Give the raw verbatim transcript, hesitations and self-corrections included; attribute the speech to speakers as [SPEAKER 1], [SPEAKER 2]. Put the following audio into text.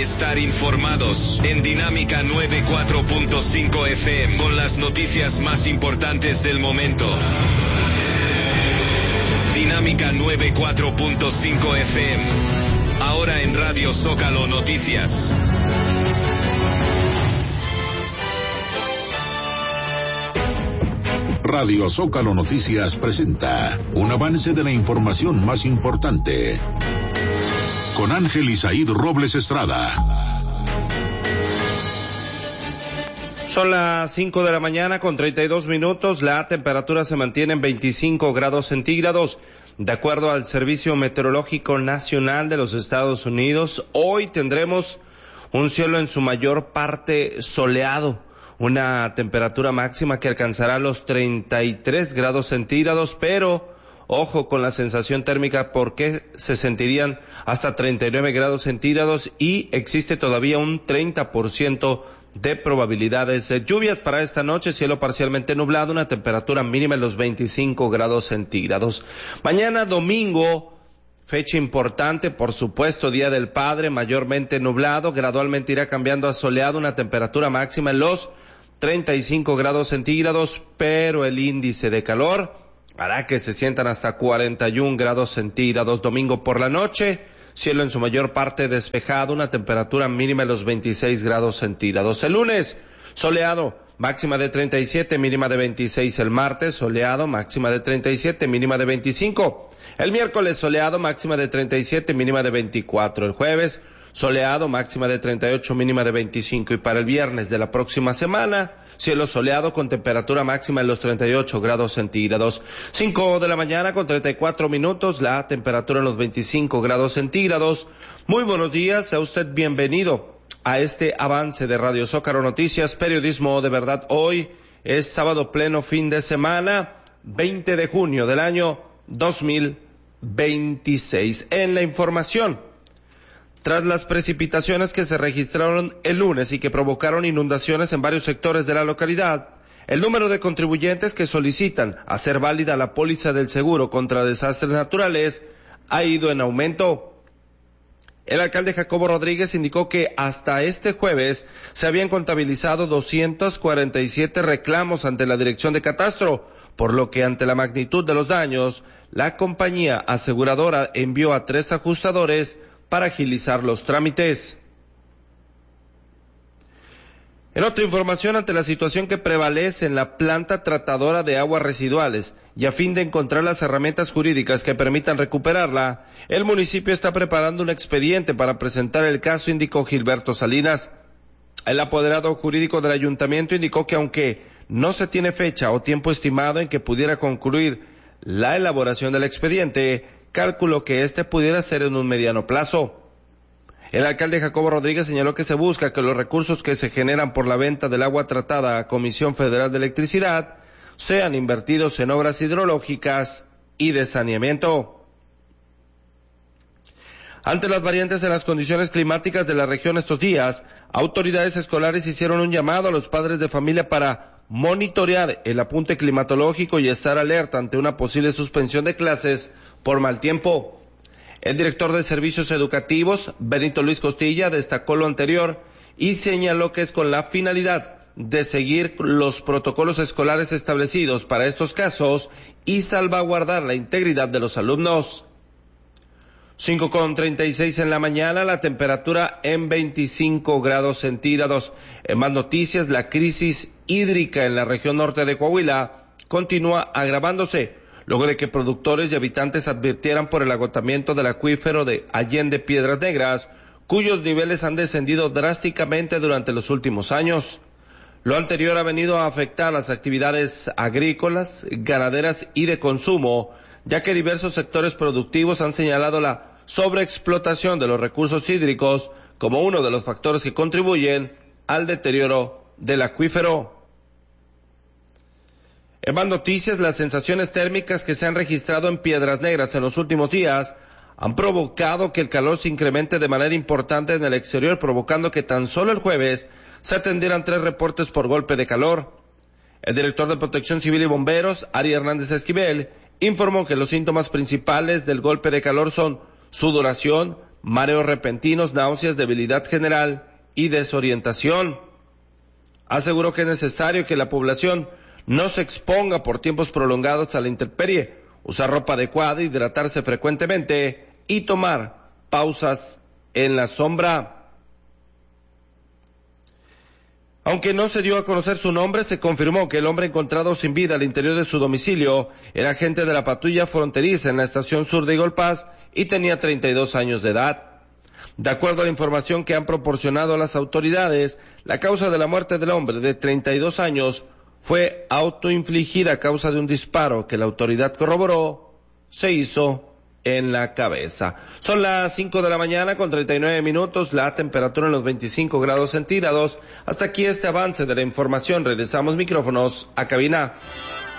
[SPEAKER 1] estar informados en Dinámica noventa y cuatro punto cinco F M con las noticias más importantes del momento. Dinámica noventa y cuatro punto cinco F M. Ahora en Radio Zócalo Noticias.
[SPEAKER 2] Radio Zócalo Noticias presenta un avance de la información más importante. Con Ángel Isaíd Robles Estrada.
[SPEAKER 3] Son las cinco de la mañana con treinta y dos minutos. La temperatura se mantiene en veinticinco grados centígrados. De acuerdo al Servicio Meteorológico Nacional de los Estados Unidos, hoy tendremos un cielo en su mayor parte soleado. Una temperatura máxima que alcanzará los treinta y tres grados centígrados, pero ojo con la sensación térmica porque se sentirían hasta treinta y nueve grados centígrados y existe todavía un treinta por ciento de probabilidades de lluvias para esta noche, cielo parcialmente nublado, una temperatura mínima en los veinticinco grados centígrados. Mañana domingo, fecha importante, por supuesto, Día del Padre, mayormente nublado, gradualmente irá cambiando a soleado, una temperatura máxima en los treinta y cinco grados centígrados, pero el índice de calor hará que se sientan hasta cuarenta y un grados centígrados. Domingo por la noche, cielo en su mayor parte despejado, una temperatura mínima en los veintiséis grados centígrados. El lunes, soleado, máxima de treinta y siete, mínima de veintiséis. El martes, soleado, máxima de treinta y siete, mínima de veinticinco. El miércoles, soleado, máxima de treinta y siete, mínima de veinticuatro. El jueves, soleado, máxima de treinta y ocho, mínima de veinticinco. Y para el viernes de la próxima semana, cielo soleado con temperatura máxima en los treinta y ocho grados centígrados. cinco de la mañana con treinta y cuatro minutos, la temperatura en los veinticinco grados centígrados. Muy buenos días, sea usted bienvenido a este avance de Radio Zócalo Noticias, periodismo de verdad. Hoy es sábado pleno fin de semana, veinte de junio del año dos mil veintiséis. En la información, tras las precipitaciones que se registraron el lunes y que provocaron inundaciones en varios sectores de la localidad, el número de contribuyentes que solicitan hacer válida la póliza del seguro contra desastres naturales ha ido en aumento. El alcalde Jacobo Rodríguez indicó que hasta este jueves se habían contabilizado doscientos cuarenta y siete reclamos ante la Dirección de Catastro, por lo que ante la magnitud de los daños, la compañía aseguradora envió a tres ajustadores para agilizar los trámites. En otra información, ante la situación que prevalece en la planta tratadora de aguas residuales y a fin de encontrar las herramientas jurídicas que permitan recuperarla, el municipio está preparando un expediente para presentar el caso, indicó Gilberto Salinas. El apoderado jurídico del ayuntamiento indicó que aunque no se tiene fecha o tiempo estimado en que pudiera concluir la elaboración del expediente, cálculo que este pudiera ser en un mediano plazo. El alcalde Jacobo Rodríguez señaló que se busca que los recursos que se generan por la venta del agua tratada a Comisión Federal de Electricidad sean invertidos en obras hidrológicas y de saneamiento. Ante las variantes en las condiciones climáticas de la región estos días, autoridades escolares hicieron un llamado a los padres de familia para monitorear el apunte climatológico y estar alerta ante una posible suspensión de clases por mal tiempo. El director de Servicios Educativos, Benito Luis Costilla, destacó lo anterior y señaló que es con la finalidad de seguir los protocolos escolares establecidos para estos casos y salvaguardar la integridad de los alumnos. cinco con treinta y seis en la mañana, la temperatura en veinticinco grados centígrados. En más noticias, la crisis hídrica en la región norte de Coahuila continúa agravándose, luego de que productores y habitantes advirtieran por el agotamiento del acuífero de Allende Piedras Negras, cuyos niveles han descendido drásticamente durante los últimos años. Lo anterior ha venido a afectar las actividades agrícolas, ganaderas y de consumo, ya que diversos sectores productivos han señalado la sobreexplotación de los recursos hídricos como uno de los factores que contribuyen al deterioro del acuífero. En más noticias, las sensaciones térmicas que se han registrado en Piedras Negras en los últimos días han provocado que el calor se incremente de manera importante en el exterior, provocando que tan solo el jueves se atendieran tres reportes por golpe de calor. El director de Protección Civil y Bomberos, Ari Hernández Esquivel, informó que los síntomas principales del golpe de calor son sudoración, mareos repentinos, náuseas, debilidad general y desorientación. Aseguró que es necesario que la población no se exponga por tiempos prolongados a la intemperie, usar ropa adecuada, hidratarse frecuentemente y tomar pausas en la sombra. Aunque no se dio a conocer su nombre, se confirmó que el hombre encontrado sin vida al interior de su domicilio era agente de la patrulla fronteriza en la estación sur de Eagle Pass y tenía treinta y dos años de edad. De acuerdo a la información que han proporcionado las autoridades, la causa de la muerte del hombre de treinta y dos años fue autoinfligida a causa de un disparo que la autoridad corroboró se hizo en la cabeza. Son las cinco de la mañana con treinta y nueve minutos, la temperatura en los veinticinco grados centígrados. Hasta aquí este avance de la información. Regresamos micrófonos a cabina.